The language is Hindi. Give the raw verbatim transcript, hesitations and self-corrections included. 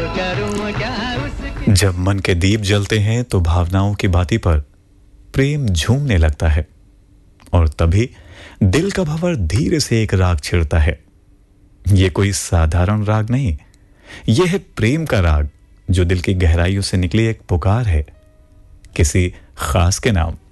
जब मन के दीप जलते हैं तो भावनाओं की बाती पर प्रेम झूमने लगता है और तभी दिल का भंवर धीरे से एक राग छिड़ता है। ये कोई साधारण राग नहीं, ये है प्रेम का राग जो दिल की गहराइयों से निकली एक पुकार है किसी खास के नाम।